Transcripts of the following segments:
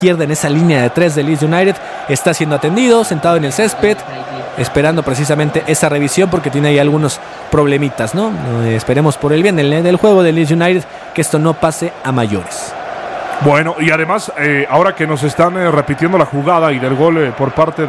izquierda en esa línea de 3 de Leeds United, está siendo atendido, sentado en el césped, esperando precisamente esa revisión porque tiene ahí algunos problemitas, ¿no? Esperemos por el bien del juego de Leeds United que esto no pase a mayores. Bueno, y además, ahora que nos están repitiendo la jugada y del gol por parte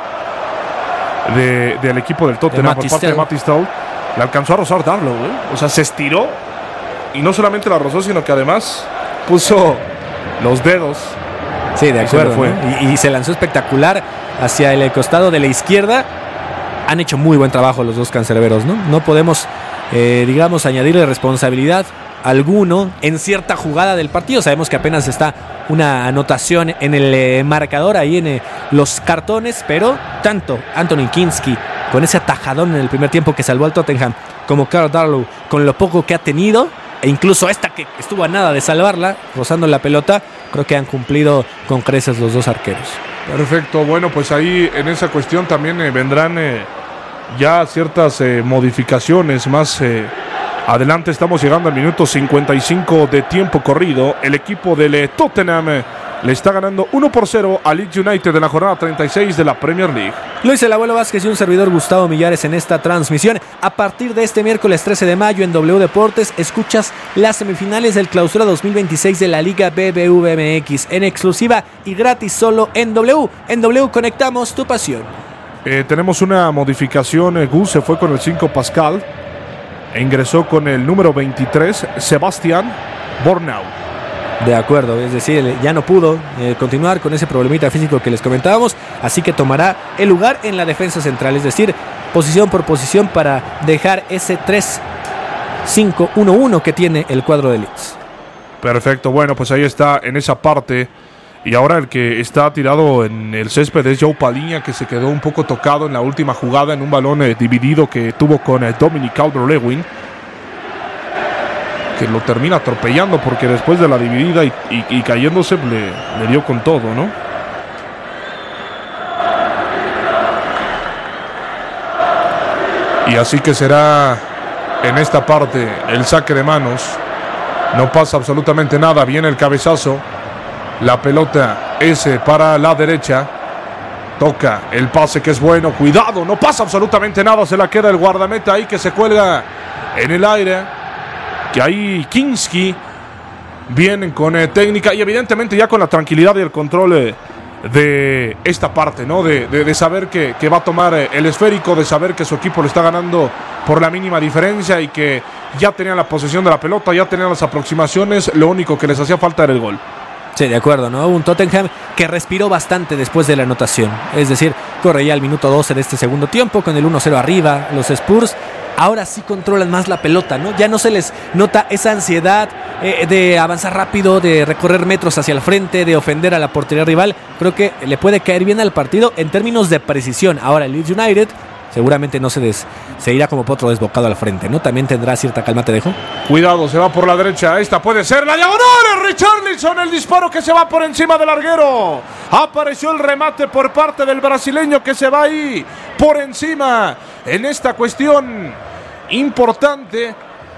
del equipo del Tottenham, por parte de Matt Stowell, le alcanzó a rozar Darlow, O sea, se estiró y no solamente la rozó, sino que además puso los dedos. Sí, de acuerdo, ¿no? Y se lanzó espectacular hacia el costado de la izquierda. Han hecho muy buen trabajo los dos cancerberos, ¿no? No podemos, digamos, añadirle responsabilidad alguno en cierta jugada del partido. Sabemos que apenas está una anotación en el marcador, ahí en los cartones, pero tanto Anthony Kinski con ese atajadón en el primer tiempo que salvó al Tottenham, como Karl Darlow con lo poco que ha tenido, e incluso esta que estuvo a nada de salvarla, rozando la pelota, creo que han cumplido con creces los dos arqueros. Perfecto, bueno, pues ahí en esa cuestión también vendrán ya ciertas modificaciones más adelante. Estamos llegando al minuto 55 de tiempo corrido. El equipo del Tottenham le está ganando 1-0 a Leeds United en la jornada 36 de la Premier League. Luis el Abuelo Vázquez y un servidor Gustavo Millares en esta transmisión. A partir de este miércoles 13 de mayo en W Deportes escuchas las semifinales del Clausura 2026 de la Liga BBVA MX en exclusiva y gratis solo en W. En W conectamos tu pasión. Tenemos una modificación. Gus se fue con el 5 Pascal e ingresó con el número 23 Sebastián Bornau. De acuerdo, es decir, ya no pudo continuar con ese problemita físico que les comentábamos, así que tomará el lugar en la defensa central, es decir, posición por posición para dejar ese 3-5-1-1 que tiene el cuadro de Leeds. Perfecto, bueno, pues ahí está en esa parte. Y ahora el que está tirado en el césped es Joe Palhinha, que se quedó un poco tocado en la última jugada en un balón dividido que tuvo con Dominic Calvert-Lewin, que lo termina atropellando porque después de la dividida y cayéndose le dio con todo, ¿no? Y así que será en esta parte el saque de manos. No pasa absolutamente nada. Viene el cabezazo. La pelota es para la derecha. Toca el pase que es bueno. Cuidado, no pasa absolutamente nada. Se la queda el guardameta ahí que se cuelga en el aire. Que ahí Kinski vienen con técnica y evidentemente ya con la tranquilidad y el control de esta parte, ¿no? De saber que va a tomar el esférico, de saber que su equipo le está ganando por la mínima diferencia y que ya tenían la posesión de la pelota, ya tenían las aproximaciones. Lo único que les hacía falta era el gol. Sí, de acuerdo, ¿no? Un Tottenham que respiró bastante después de la anotación. Es decir, corre ya al minuto 12 de este segundo tiempo con el 1-0 arriba. Los Spurs ahora sí controlan más la pelota, ¿no? Ya no se les nota esa ansiedad de avanzar rápido, de recorrer metros hacia el frente, de ofender a la portería rival. Creo que le puede caer bien al partido en términos de precisión. Ahora el Leeds United seguramente no se irá como potro desbocado al frente, ¿no? También tendrá cierta calma, te dejo. Cuidado, se va por la derecha. Esta puede ser la diagonal. Richarlison, el disparo que se va por encima del larguero. Apareció el remate por parte del brasileño que se va ahí por encima en esta cuestión importante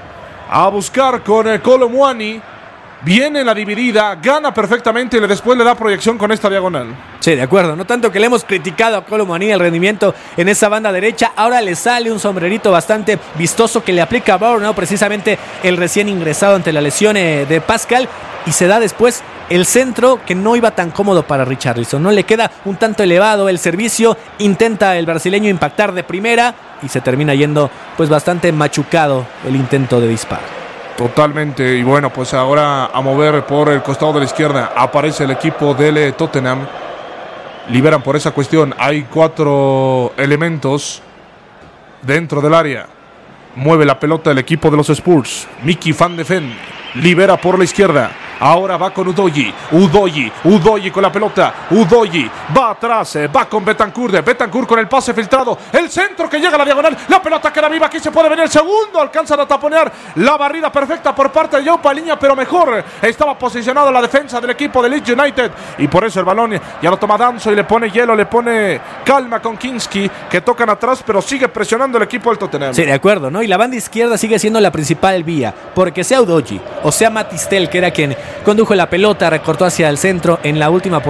a buscar con Kolo Muani. Viene la dividida, gana perfectamente y después le da proyección con esta diagonal. Sí, de acuerdo, no tanto que le hemos criticado a Kolo Muani el rendimiento en esa banda derecha, ahora le sale un sombrerito bastante vistoso que le aplica a Bornau, precisamente el recién ingresado ante la lesión de Pascal, y se da después el centro que no iba tan cómodo para Richarlison, no le queda un tanto elevado el servicio, intenta el brasileño impactar de primera y se termina yendo pues bastante machucado el intento de disparo. Totalmente, y bueno, pues ahora a mover por el costado de la izquierda aparece el equipo del Tottenham. Liberan por esa cuestión, hay 4 elementos dentro del área. Mueve la pelota el equipo de los Spurs. Mickey Van de Ven libera por la izquierda. Ahora va con Udogie con la pelota. Udogie va atrás, va con Bentancur con el pase filtrado. El centro que llega a la diagonal. La pelota queda viva. Aquí se puede venir el segundo. Alcanzan a taponear la barrida perfecta por parte de Joe Palhinha, pero mejor estaba posicionado la defensa del equipo de Leeds United. Y por eso el balón ya lo toma Danso y le pone hielo, le pone calma con Kinski, que tocan atrás, pero sigue presionando el equipo del Tottenham. Sí, de acuerdo, ¿no? Y la banda izquierda sigue siendo la principal vía, porque sea Udogie o sea Matistel, que era quien condujo la pelota, recortó hacia el centro en la última posición.